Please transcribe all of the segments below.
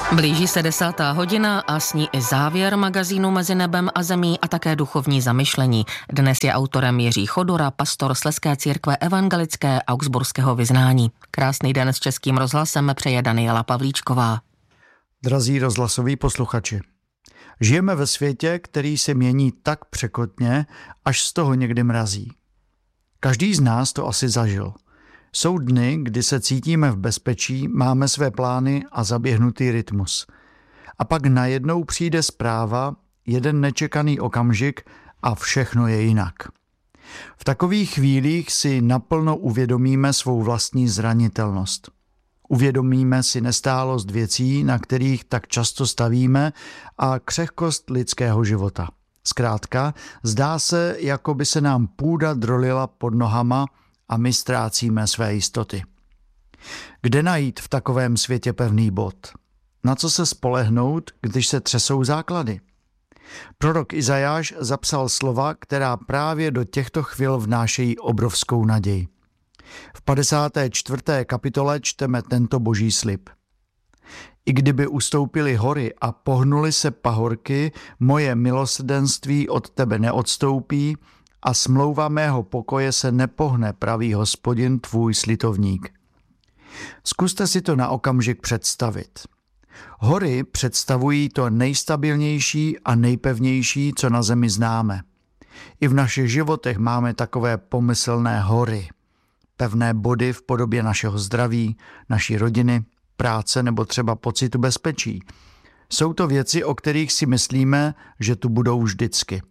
Blíží se 10. hodina a s ní i závěr magazínu Mezi nebem a zemí a také duchovní zamyšlení. Dnes je autorem Jiří Chodura, pastor Slezské církve evangelické augsburského vyznání. Krásný den s Českým rozhlasem přeje Daniela Pavlíčková. Drazí rozhlasoví posluchači, žijeme ve světě, který se mění tak překotně, až z toho někdy mrazí. Každý z nás to asi zažil. Jsou dny, kdy se cítíme v bezpečí, máme své plány a zaběhnutý rytmus. A pak najednou přijde zpráva, jeden nečekaný okamžik a všechno je jinak. V takových chvílích si naplno uvědomíme svou vlastní zranitelnost. Uvědomíme si nestálost věcí, na kterých tak často stavíme, a křehkost lidského života. Zkrátka, zdá se, jako by se nám půda drolila pod nohama a my ztrácíme své jistoty. Kde najít v takovém světě pevný bod? Na co se spolehnout, když se třesou základy? Prorok Izajáš zapsal slova, která právě do těchto chvil vnášejí obrovskou naději. V 54. kapitole čteme tento boží slib. I kdyby ustoupily hory a pohnuly se pahorky, moje milosrdenství od tebe neodstoupí a smlouva mého pokoje se nepohne, praví Hospodin, tvůj slitovník. Zkuste si to na okamžik představit. Hory představují to nejstabilnější a nejpevnější, co na zemi známe. I v našich životech máme takové pomyslné hory. Pevné body v podobě našeho zdraví, naší rodiny, práce nebo třeba pocitu bezpečí. Jsou to věci, o kterých si myslíme, že tu budou vždycky.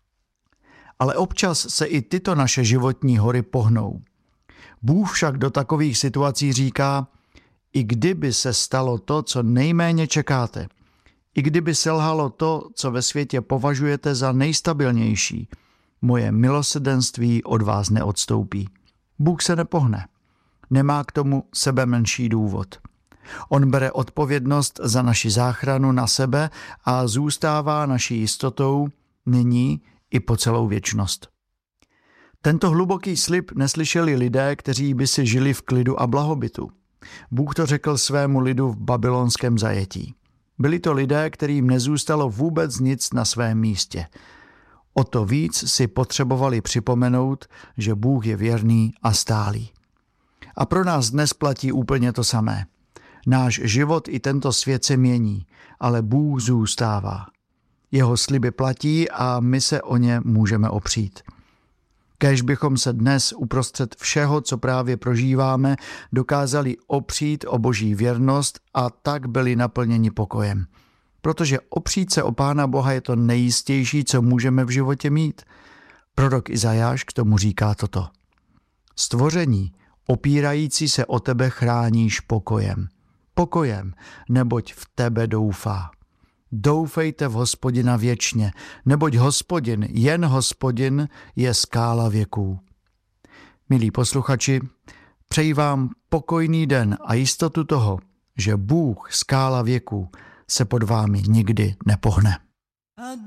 Ale občas se i tyto naše životní hory pohnou. Bůh však do takových situací říká, i kdyby se stalo to, co nejméně čekáte, i kdyby selhalo to, co ve světě považujete za nejstabilnější, moje milosrdenství od vás neodstoupí. Bůh se nepohne. Nemá k tomu sebemenší důvod. On bere odpovědnost za naši záchranu na sebe a zůstává naší jistotou nyní i po celou věčnost. Tento hluboký slib neslyšeli lidé, kteří by si žili v klidu a blahobytu. Bůh to řekl svému lidu v babylonském zajetí. Byli to lidé, kterým nezůstalo vůbec nic na svém místě. O to víc si potřebovali připomenout, že Bůh je věrný a stálý. A pro nás dnes platí úplně to samé. Náš život i tento svět se mění, ale Bůh zůstává. Jeho sliby platí a my se o ně můžeme opřít. Kéž bychom se dnes uprostřed všeho, co právě prožíváme, dokázali opřít o Boží věrnost a tak byli naplněni pokojem. Protože opřít se o Pána Boha je to nejistější, co můžeme v životě mít. Prorok Izajáš k tomu říká toto. Stvoření, opírající se o tebe, chráníš pokojem. Pokojem, neboť v tebe doufá. Doufejte v Hospodina věčně, neboť Hospodin, jen Hospodin je skála věků. Milí posluchači, přeji vám pokojný den a jistotu toho, že Bůh, skála věků, se pod vámi nikdy nepohne.